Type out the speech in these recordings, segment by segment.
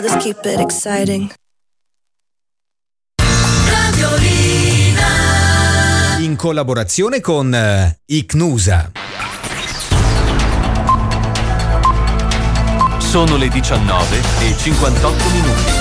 Let's keep it exciting. In collaborazione con Icnusa. Sono le 19:58.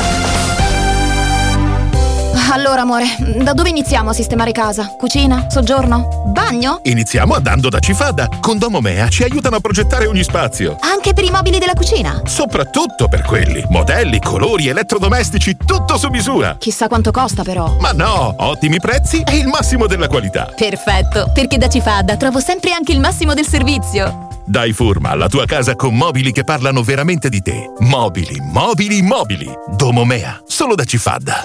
Allora, amore, da dove iniziamo a sistemare casa? Cucina? Soggiorno? Bagno? Iniziamo andando da Cifada. Con Domomea ci aiutano a progettare ogni spazio. Anche per i mobili della cucina? Soprattutto per quelli. Modelli, colori, elettrodomestici, tutto su misura. Chissà quanto costa, però. Ma no, ottimi prezzi e il massimo della qualità. Perfetto, perché da Cifada trovo sempre anche il massimo del servizio. Dai Furma alla tua casa con mobili che parlano veramente di te. Mobili, mobili, mobili. Domomea, solo da Cifada.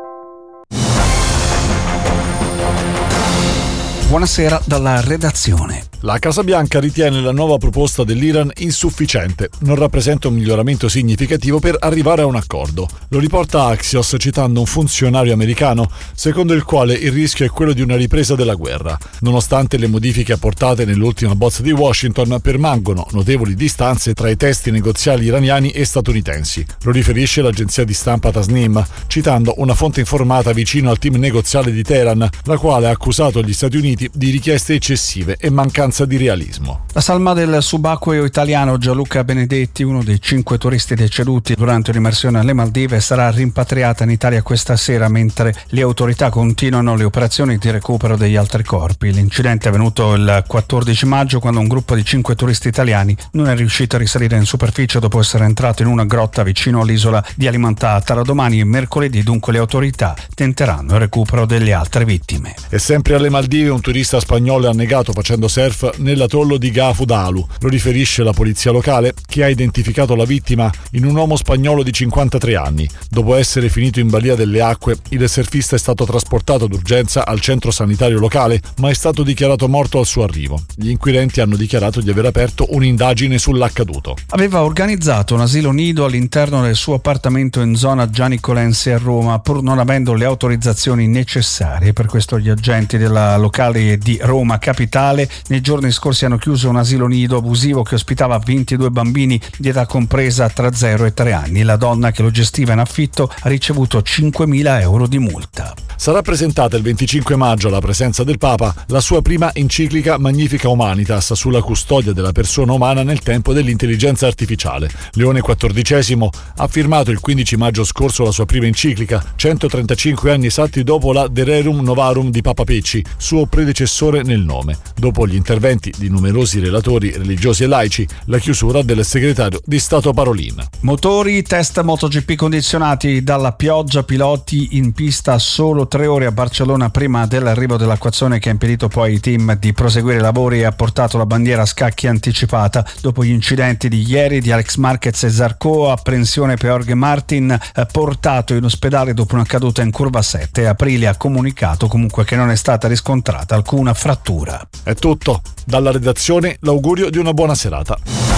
Buonasera dalla redazione. La Casa Bianca ritiene la nuova proposta dell'Iran insufficiente, non rappresenta un miglioramento significativo per arrivare a un accordo. Lo riporta Axios citando un funzionario americano, secondo il quale il rischio è quello di una ripresa della guerra. Nonostante le modifiche apportate nell'ultima bozza di Washington, permangono notevoli distanze tra i testi negoziali iraniani e statunitensi. Lo riferisce l'agenzia di stampa Tasnim, citando una fonte informata vicino al team negoziale di Teheran, la quale ha accusato gli Stati Uniti di richieste eccessive e mancanza di realismo. La salma del subacqueo italiano Gianluca Benedetti, uno dei 5 turisti deceduti durante un'immersione alle Maldive, sarà rimpatriata in Italia questa sera, mentre le autorità continuano le operazioni di recupero degli altri corpi. L'incidente è avvenuto il 14 maggio, quando un gruppo di 5 turisti italiani non è riuscito a risalire in superficie dopo essere entrato in una grotta vicino all'isola di Alimentata. Da domani, mercoledì, dunque, le autorità tenteranno il recupero delle altre vittime. E sempre alle Maldive un turista spagnolo è annegato facendo surf nell'atollo di Gafudalu. Lo riferisce la polizia locale, che ha identificato la vittima in un uomo spagnolo di 53 anni. Dopo essere finito in balia delle acque, il surfista è stato trasportato d'urgenza al centro sanitario locale, ma è stato dichiarato morto al suo arrivo. Gli inquirenti hanno dichiarato di aver aperto un'indagine sull'accaduto. Aveva organizzato un asilo nido all'interno del suo appartamento in zona Gianicolense a Roma, pur non avendo le autorizzazioni necessarie. Per questo gli agenti della locale di Roma Capitale nei giorni scorsi hanno chiuso un asilo nido abusivo che ospitava 22 bambini di età compresa tra 0 e 3 anni. La donna che lo gestiva in affitto ha ricevuto 5.000 euro di multa. Sarà presentata il 25 maggio alla presenza del Papa la sua prima enciclica Magnifica Humanitas sulla custodia della persona umana nel tempo dell'intelligenza artificiale. Leone XIV ha firmato il 15 maggio scorso la sua prima enciclica, 135 anni esatti dopo la De Rerum Novarum di Papa Pecci, suo predecessore nel nome. Dopo gli interventi di numerosi relatori religiosi e laici, la chiusura del segretario di Stato Parolin. Motori, test MotoGP condizionati dalla pioggia, piloti in pista solo 3 ore a Barcellona prima dell'arrivo dell'acquazzone, che ha impedito poi ai team di proseguire i lavori e ha portato la bandiera a scacchi anticipata. Dopo gli incidenti di ieri di Alex Marquez e Zarco, apprensione per Jorge Martin, portato in ospedale dopo una caduta in curva 7. Aprilia ha comunicato comunque che non è stata riscontrata alcuna frattura. È tutto. Dalla redazione l'augurio di una buona serata.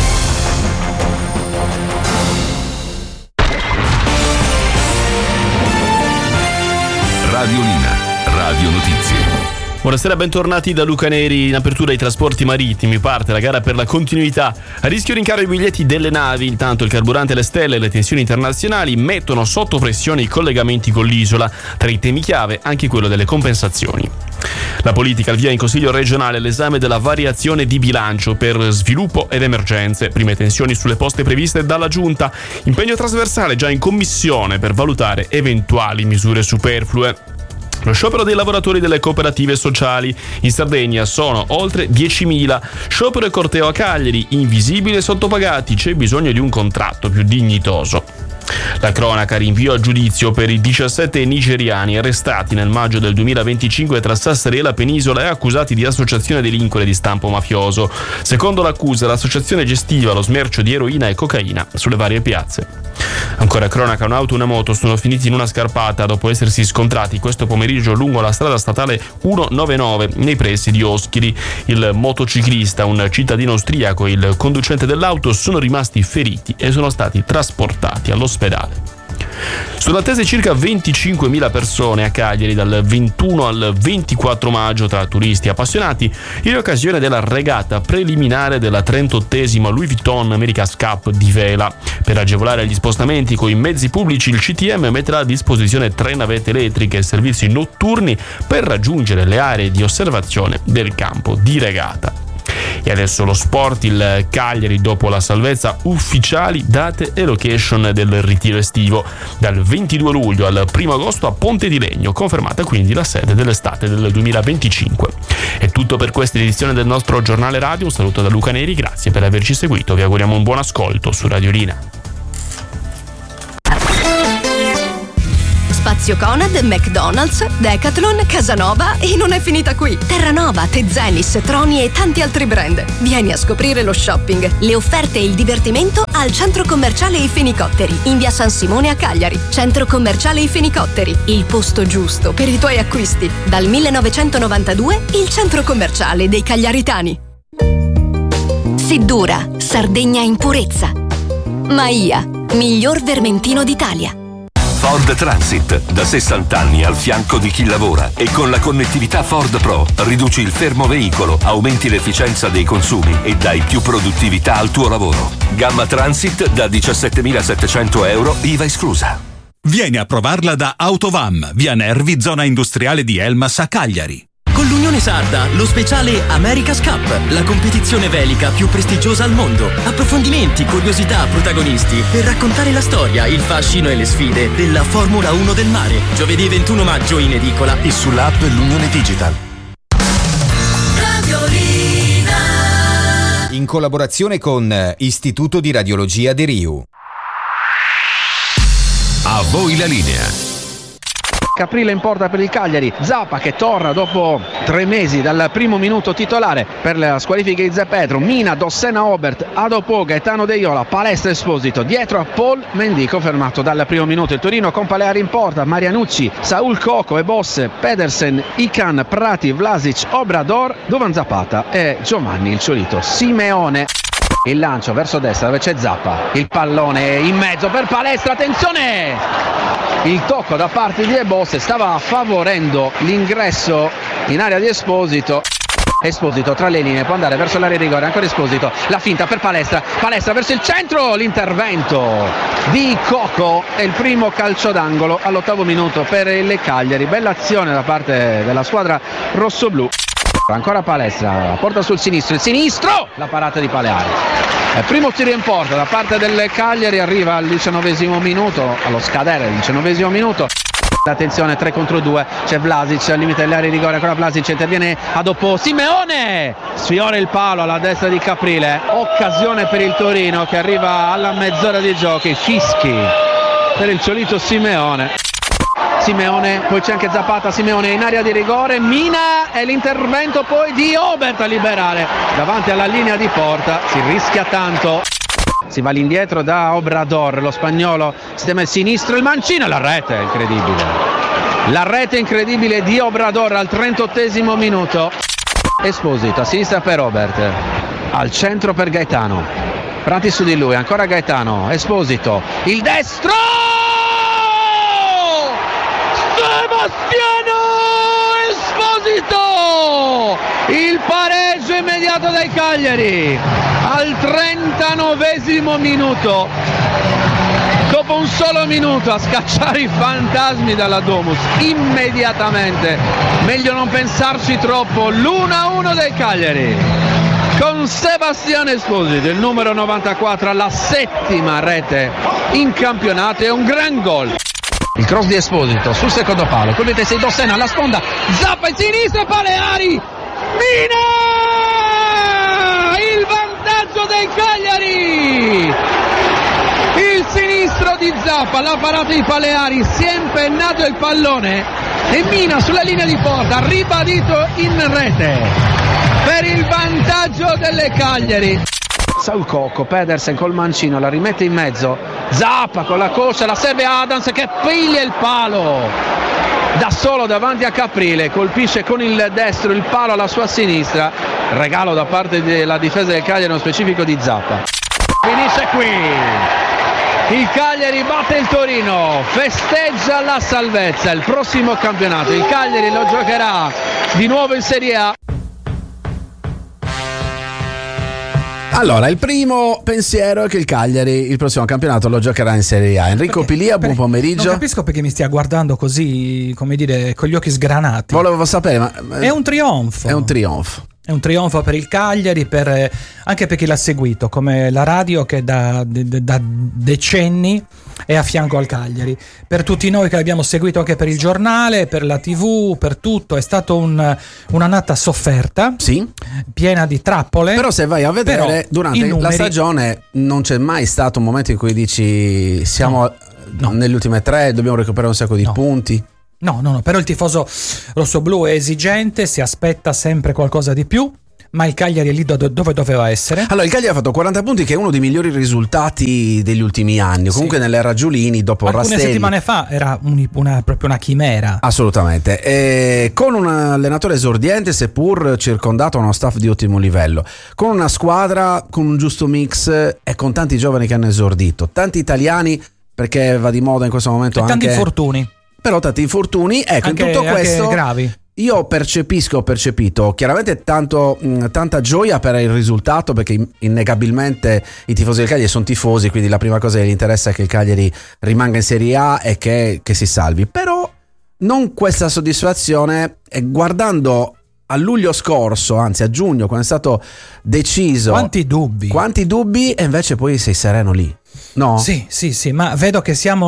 Radiolina, Radio Notizie. Buonasera, bentornati da Luca Neri. In apertura ai trasporti marittimi parte la gara per la continuità. A rischio rincaro i biglietti delle navi. Intanto il carburante, le stelle e le tensioni internazionali mettono sotto pressione i collegamenti con l'isola. Tra i temi chiave anche quello delle compensazioni. La politica al via in Consiglio regionale l'esame della variazione di bilancio per sviluppo ed emergenze. Prime tensioni sulle poste previste dalla Giunta. Impegno trasversale già in commissione per valutare eventuali misure superflue. Lo sciopero dei lavoratori delle cooperative sociali. In Sardegna sono oltre 10.000. Sciopero e corteo a Cagliari. Invisibili e sottopagati. C'è bisogno di un contratto più dignitoso. La cronaca, rinvio a giudizio per i 17 nigeriani arrestati nel maggio del 2025 tra Sassari e la penisola e accusati di associazione delinquere di stampo mafioso. Secondo l'accusa, l'associazione gestiva lo smercio di eroina e cocaina sulle varie piazze. Ancora cronaca, un'auto e una moto sono finiti in una scarpata dopo essersi scontrati questo pomeriggio lungo la strada statale 199 nei pressi di Oschiri. Il motociclista, un cittadino austriaco, e il conducente dell'auto sono rimasti feriti e sono stati trasportati all'ospedale. Sono attese circa 25.000 persone a Cagliari dal 21 al 24 maggio tra turisti e appassionati in occasione della regata preliminare della 38esima Louis Vuitton America's Cup di vela. Per agevolare gli spostamenti con i mezzi pubblici, il CTM metterà a disposizione 3 navette elettriche e servizi notturni per raggiungere le aree di osservazione del campo di regata. E adesso lo sport, il Cagliari dopo la salvezza, ufficiali date e location del ritiro estivo. Dal 22 luglio al 1 agosto a Ponte di Legno, confermata quindi la sede dell'estate del 2025. È tutto per questa edizione del nostro giornale radio, un saluto da Luca Neri, grazie per averci seguito, vi auguriamo un buon ascolto su Radio Rina. Spazio Conad, McDonald's, Decathlon, Casanova e non è finita qui. Terranova, Tezenis, Troni e tanti altri brand. Vieni a scoprire lo shopping, le offerte e il divertimento al Centro Commerciale I Fenicotteri, in via San Simone a Cagliari. Centro Commerciale I Fenicotteri, il posto giusto per i tuoi acquisti. Dal 1992, il centro commerciale dei cagliaritani. Siddura, Sardegna in purezza. Maia, miglior vermentino d'Italia. Ford Transit, da 60 anni al fianco di chi lavora, e con la connettività Ford Pro riduci il fermo veicolo, aumenti l'efficienza dei consumi e dai più produttività al tuo lavoro. Gamma Transit da 17.700 euro, IVA esclusa. Vieni a provarla da Autovam, via Nervi, zona industriale di Elmas a Cagliari. Con l'Unione Sarda, lo speciale America's Cup, la competizione velica più prestigiosa al mondo. Approfondimenti, curiosità, protagonisti per raccontare la storia, il fascino e le sfide della Formula 1 del mare. Giovedì 21 maggio in edicola e sull'app L'Unione Digital. In collaborazione con Istituto di Radiologia De Riu. A voi la linea. Caprile in porta per il Cagliari, Zappa che torna dopo 3 mesi dal primo minuto titolare per la squalifica di Zepetro, Mina, Dossena, Obert, Adopo, Gaetano De Iola, Palestra, Esposito, dietro a Paul Mendico fermato dal primo minuto. Il Torino con Paleari in porta, Marianucci, Saul Coco e Bosse, Pedersen, Ican, Prati, Vlasic, Obrador, Duvan Zapata e Giovanni il Ciolito Simeone. Il lancio verso destra dove c'è Zappa, il pallone in mezzo per Palestra, attenzione! Il tocco da parte di Ebosse stava favorendo l'ingresso in area di Esposito. Esposito tra le linee, può andare verso l'area di rigore, ancora Esposito, la finta per Palestra, Palestra verso il centro, l'intervento di Coco e il primo calcio d'angolo all'8° minuto per il Cagliari. Bella azione da parte della squadra rossoblù. Ancora Palestra, porta sul sinistro, il sinistro, la parata di Paleari. Il primo tiro in porta da parte del Cagliari arriva al 19° minuto, allo scadere del 19° minuto. Attenzione, 3 contro 2, c'è Vlasic al limite dell'area di rigore, ancora Vlasic, interviene dopo Simeone, sfiora il palo alla destra di Caprile, occasione per il Torino che arriva alla mezz'ora di giochi, fischi per il Ciolito Simeone. Simeone, poi c'è anche Zapata, Simeone in area di rigore, Mina e l'intervento poi di Obert a liberare davanti alla linea di porta, si rischia tanto, si va all'indietro da Obrador, lo spagnolo sistema il sinistro, il mancino, la rete incredibile di Obrador al 38° minuto. Esposito a sinistra per Obert, al centro per Gaetano, Prati su di lui, ancora Gaetano, Esposito, il destro, Sebastiano Esposito, il pareggio immediato dai Cagliari al 39° minuto, dopo un solo minuto a scacciare i fantasmi dalla Domus immediatamente, meglio non pensarci troppo, l'1-1 del Cagliari con Sebastiano Esposito, il numero 94, alla 7ª rete in campionato e un gran gol. Il cross di Esposito sul secondo palo, colpite 6 Dossena alla sponda, Zappa in sinistra, Paleari, Mina! Il vantaggio dei Cagliari! Il sinistro di Zappa, la parata di Paleari, si è impennato il pallone e Mina sulla linea di porta, ribadito in rete per il vantaggio delle Cagliari. Saul Coco, Pedersen col mancino, la rimette in mezzo, Zappa con la coscia, la serve Adams che piglia il palo da solo davanti a Caprile, colpisce con il destro il palo alla sua sinistra, regalo da parte della difesa del Cagliari, nello specifico di Zappa. Finisce qui Il Cagliari batte il Torino, festeggia la salvezza, il prossimo campionato. Il Cagliari lo giocherà di nuovo in Serie A. Allora, il primo pensiero è che il Cagliari il prossimo campionato lo giocherà in Serie A. Enrico Pilia, buon pomeriggio. Non capisco perché mi stia guardando così, come dire, con gli occhi sgranati. Volevo sapere, ma è un trionfo. È un trionfo. È un trionfo per il Cagliari, anche per chi l'ha seguito, come la radio che da decenni è a fianco al Cagliari. Per tutti noi che l'abbiamo seguito anche per il giornale, per la TV, per tutto, è stata un'annata sofferta, sì, piena di trappole. Però se vai a vedere, durante la stagione non c'è mai stato un momento in cui dici siamo nelle ultime 3, dobbiamo recuperare un sacco di punti. No, però il tifoso rossoblu è esigente, si aspetta sempre qualcosa di più, ma il Cagliari è lì dove doveva essere. Allora, il Cagliari ha fatto 40 punti, che è uno dei migliori risultati degli ultimi anni. Comunque nell'era Giulini, dopo alcune Rastelli. Settimane fa era proprio una chimera. Assolutamente. Con un allenatore esordiente, seppur circondato da uno staff di ottimo livello, con una squadra con un giusto mix e con tanti giovani che hanno esordito, tanti italiani, perché va di moda in questo momento e anche tanti infortuni. Però tanti infortuni, ecco, anche, in tutto questo gravi. Io ho percepito chiaramente tanta gioia per il risultato, perché innegabilmente i tifosi del Cagliari sono tifosi, quindi la prima cosa che gli interessa è che il Cagliari rimanga in Serie A e che si salvi. Però non questa soddisfazione, guardando a luglio scorso, anzi a giugno, quando è stato deciso. Quanti dubbi e invece poi sei sereno lì. No? Sì, ma vedo che siamo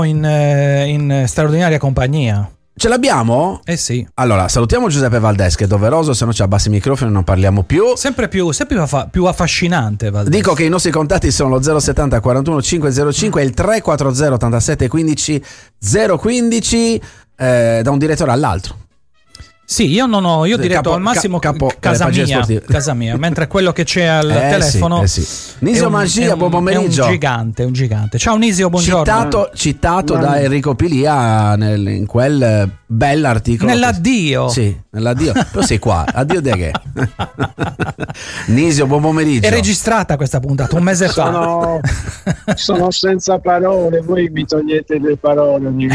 in straordinaria compagnia. Ce l'abbiamo? Eh sì. Allora, salutiamo Giuseppe Valdés, che è doveroso, se no ci abbassi i microfoni e non parliamo più. Sempre più affascinante, Valdés. Dico che i nostri contatti sono lo 070 41 505 e il 340 87 15 015, da un direttore all'altro. Sì, io diretto al massimo casa mia, mentre quello che c'è al telefono Nisio Magia, buon pomeriggio. È un gigante. Ciao Nisio, buongiorno. Citato da Enrico Pilia in quel bell'articolo. Nell'addio. Sì, nell'addio. Però sei qua, addio di che? Nisio, buon pomeriggio. È registrata questa puntata un mese fa. Sono senza parole, voi mi togliete le parole ogni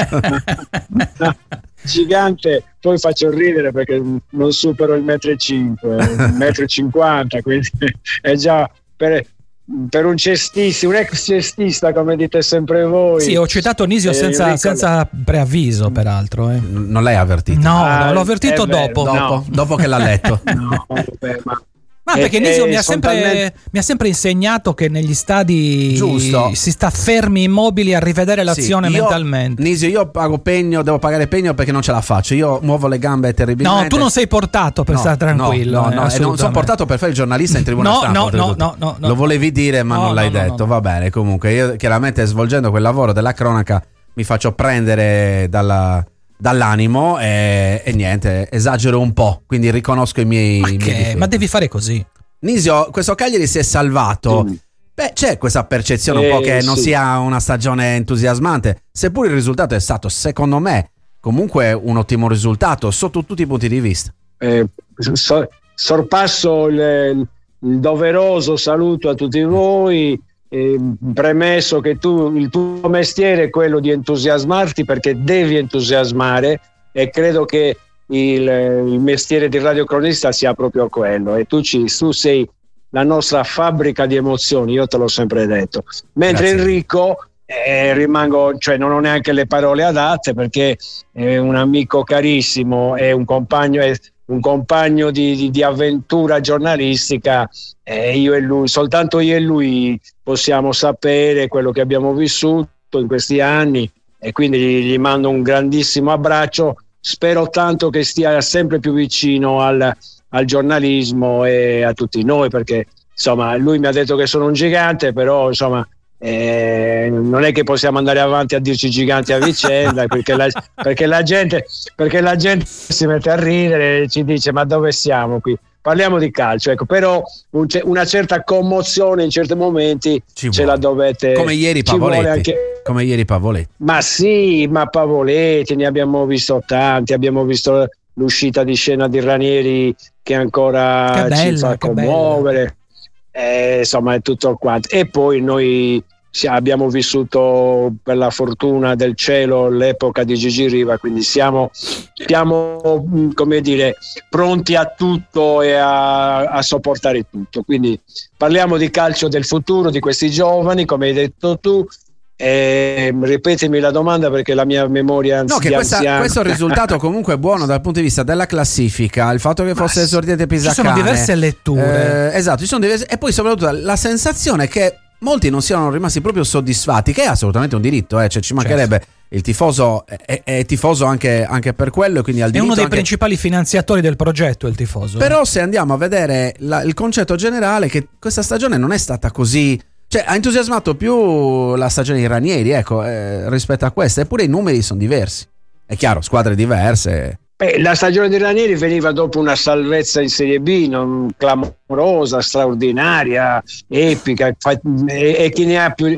volta. Gigante, poi faccio ridere perché non supero il 1,5 m, quindi è già per un cestista, un ex cestista, come dite sempre voi. Sì, ho citato Nisio senza preavviso, peraltro. Non l'hai avvertito? No, l'ho avvertito dopo che l'ha letto. No, vabbè, ma perché Nisio mi ha sempre insegnato che negli stadi si sta fermi immobili a rivedere l'azione mentalmente. Nisio, io devo pagare pegno perché non ce la faccio. Io muovo le gambe terribilmente. No, tu non sei portato per stare tranquillo. No, e non sono portato per fare il giornalista in tribuna stampa. No. Lo volevi dire, ma non l'hai detto. Va bene, comunque io chiaramente, svolgendo quel lavoro della cronaca, mi faccio prendere dall'animo e niente, esagero un po', quindi riconosco i miei difetti. Ma devi fare così. Nisio, questo Cagliari si è salvato. Beh, c'è questa percezione un po' che non sia una stagione entusiasmante, seppur il risultato è stato, secondo me, comunque un ottimo risultato sotto tutti i punti di vista. Sorpasso il doveroso saluto a tutti voi, premesso che il tuo mestiere è quello di entusiasmarti, perché devi entusiasmare, e credo che il mestiere di radiocronista sia proprio quello, e tu sei la nostra fabbrica di emozioni, io te l'ho sempre detto. Mentre grazie. Enrico non ho neanche le parole adatte, perché è un amico carissimo, è un compagno di avventura giornalistica, io e lui, soltanto io e lui possiamo sapere quello che abbiamo vissuto in questi anni, e quindi gli mando un grandissimo abbraccio. Spero tanto che stia sempre più vicino al giornalismo e a tutti noi, perché insomma lui mi ha detto che sono un gigante, però insomma non è che possiamo andare avanti a dirci giganti a vicenda, perché la gente si mette a ridere e ci dice: ma dove siamo qui? Parliamo di calcio, ecco. Però una certa commozione in certi momenti ce la dovete, come ieri Pavoletti. Come ieri Pavoletti. Ma sì, ma Pavoletti ne abbiamo visto tanti, abbiamo visto l'uscita di scena di Ranieri che ancora ci fa commuovere, insomma è tutto quanto. E poi noi abbiamo vissuto, per la fortuna del cielo, l'epoca di Gigi Riva, quindi siamo come dire, pronti a tutto e a sopportare tutto. Quindi parliamo di calcio del futuro, di questi giovani, come hai detto tu. Ripetimi la domanda, perché la mia memoria che questo è un risultato comunque buono dal punto di vista della classifica, il fatto che fosse esordiente Pisacane, ci sono diverse letture, esatto, ci sono diverse, e poi soprattutto la sensazione che molti non siano rimasti proprio soddisfatti, che è assolutamente un diritto, cioè ci mancherebbe. Certo. Il tifoso è tifoso anche per quello, quindi è uno dei principali finanziatori del progetto, il tifoso. Però se andiamo a vedere il concetto generale, che questa stagione non è stata così, cioè ha entusiasmato più la stagione di Ranieri, rispetto a questa, eppure i numeri sono diversi. È chiaro, squadre diverse. La stagione di Ranieri veniva dopo una salvezza in Serie B, non clamorosa, straordinaria, epica, e chi ne ha più